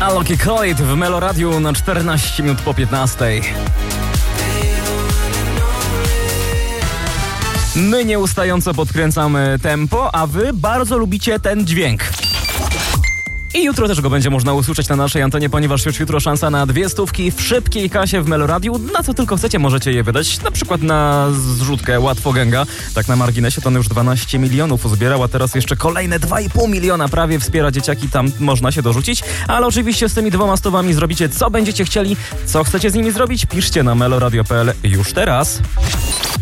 Alok Khalid w Meloradiu na 14 minut po 15. My nieustająco podkręcamy tempo, a wy bardzo lubicie ten dźwięk. I jutro też go będzie można usłyszeć na naszej antenie, ponieważ już jutro szansa na 200 w szybkiej kasie w Meloradiu. Na co tylko chcecie, możecie je wydać. Na przykład na zrzutkę Łatwogęga. Tak na marginesie to on już 12 milionów uzbierał, a teraz jeszcze kolejne 2,5 miliona prawie wspiera dzieciaki. Tam można się dorzucić. Ale oczywiście z tymi 200 zrobicie co będziecie chcieli. Co chcecie z nimi zrobić? Piszcie na meloradio.pl już teraz.